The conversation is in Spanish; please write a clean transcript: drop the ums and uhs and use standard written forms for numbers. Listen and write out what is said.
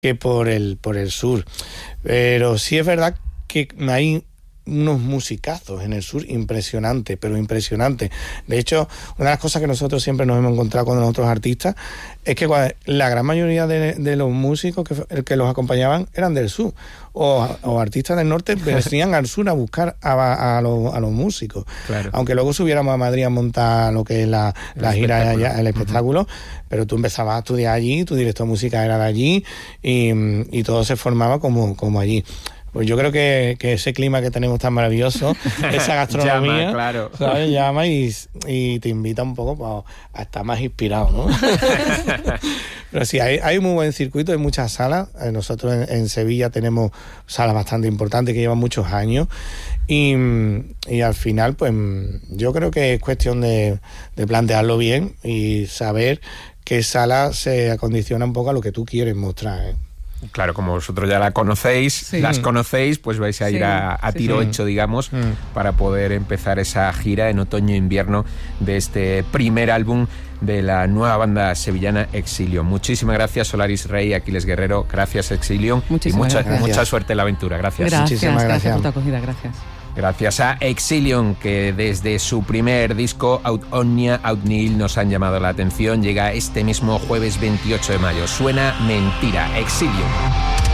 que por el sur. Pero sí es verdad que hay unos musicazos en el sur impresionantes, pero impresionantes. De hecho, una de las cosas que nosotros siempre nos hemos encontrado con nosotros artistas es que la gran mayoría de los músicos que los acompañaban eran del sur, o artistas del norte venían al sur a buscar a los músicos. Claro. Aunque luego subiéramos a Madrid a montar lo que es la gira allá, el espectáculo, pero tú empezabas a estudiar allí, tu director musical era de allí y todo se formaba como allí. Pues yo creo que ese clima que tenemos tan maravilloso, esa gastronomía, llama, claro. ¿sabes? Llama y te invita un poco a estar más inspirado, ¿no? Pero sí, hay muy buen circuito, hay muchas salas. Nosotros en Sevilla tenemos salas bastante importantes que llevan muchos años y al final, pues yo creo que es cuestión de plantearlo bien y saber qué sala se acondiciona un poco a lo que tú quieres mostrar, ¿eh? Claro, como vosotros ya las conocéis, pues vais a ir a tiro hecho, digamos, para poder empezar esa gira en otoño-invierno de este primer álbum de la nueva banda sevillana Exilion. Muchísimas gracias, Solaris Rey, Aquiles Guerrero. Gracias, Exilion. Y mucha suerte en la aventura. Gracias. Muchísimas gracias por tu acogida. Gracias. Gracias a Exilion, que desde su primer disco, Out Omnia, Out Nihil, nos han llamado la atención. Llega este mismo jueves 28 de mayo. Suena Mentira, Exilion.